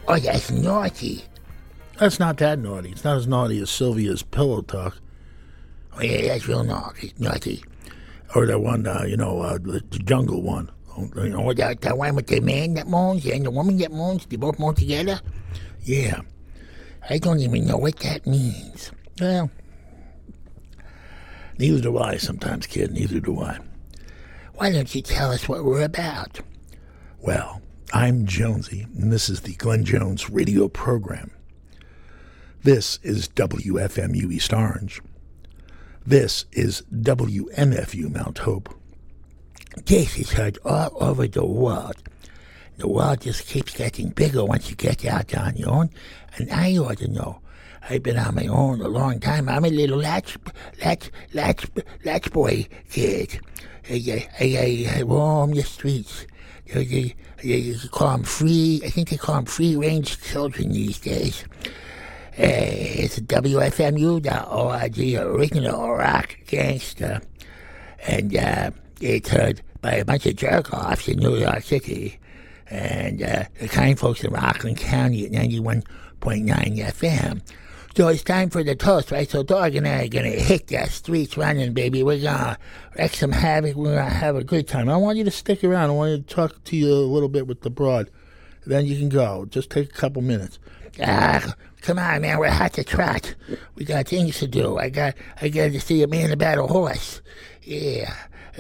Oh, that's naughty. That's not that naughty. It's not as naughty as Sylvia's pillow talk. Oh, yeah, that's real naughty. Or that one, the jungle one. You know, that one with the man that moans and the woman that moans, they both moan together? Yeah. I don't even know what that means. Well, neither do I sometimes, kid. Neither do I. Why don't you tell us what we're about? Well, I'm Jonesy, and this is the Glenn Jones radio program. This is WFMU East Orange. This is WMFU Mount Hope. This is heard all over the world. The world just keeps getting bigger once you get out on your own, and I ought to know. I've been on my own a long time. I'm a little latch boy kid. I roam the streets. They call them free. I think they call them free-range children these days. It's WFMU.org, original rock gangster, and it's heard by a bunch of jerk-offs in New York City, and the kind folks in Rockland County at 91.9 FM. So it's time for the toast, right? So Dog and I are going to hit the streets running, baby. We're going to wreak some havoc. We're going to have a good time. I want you to stick around. I want you to talk to you a little bit with the broad. Then you can go. Just take a couple minutes. Come on, man. We're hot to trot. We got things to do. I got to see a man about a horse. Yeah.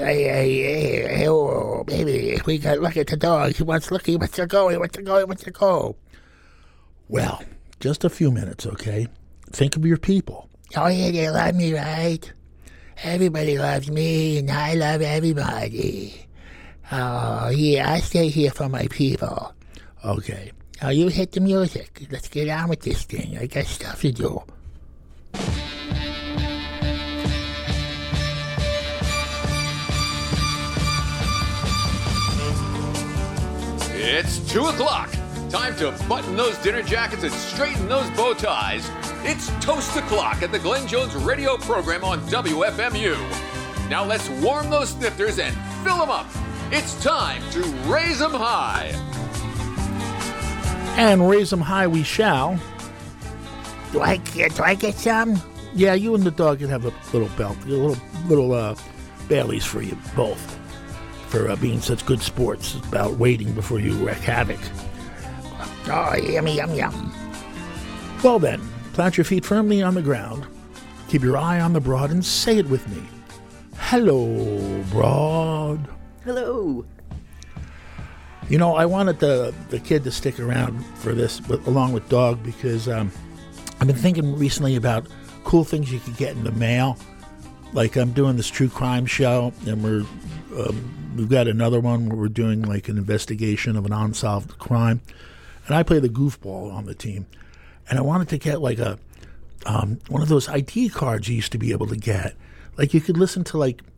Oh, baby. We got to look at the dog. He wants to go. Well, just a few minutes, okay? Think of your people. Oh, yeah, they love me, right? Everybody loves me, and I love everybody. Oh, yeah, I stay here for my people. Okay. Now you hit the music. Let's get on with this thing. I got stuff to do. It's 2 o'clock. Time to button those dinner jackets and straighten those bow ties. It's Toast O'Clock at the Glenn Jones radio program on WFMU. Now let's warm those snifters and fill them up. It's time to raise them high. And raise them high we shall. Do I get some? Yeah, you and the dog can have a little belt, a little Baileys for you both, for being such good sports about waiting before you wreak havoc. Oh, yummy, yum, yum. Well then, plant your feet firmly on the ground, keep your eye on the broad, and say it with me. Hello, broad. Hello. You know, I wanted the kid to stick around for this, along with Dog, because I've been thinking recently about cool things you could get in the mail. Like I'm doing this true crime show, and we've got another one where we're doing like an investigation of an unsolved crime. And I play the goofball on the team. And I wanted to get like a one of those ID cards you used to be able to get. Like you could listen to like